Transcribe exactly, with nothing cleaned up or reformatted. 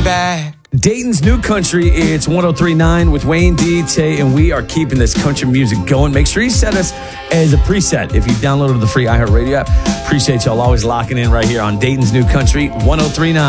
back. Dayton's New Country, it's one oh three point nine with Wayne D, Tay, and we are keeping this country music going. Make sure you set us as a preset if you downloaded the free iHeartRadio app. Appreciate y'all always locking in right here on Dayton's New Country, one oh three point nine.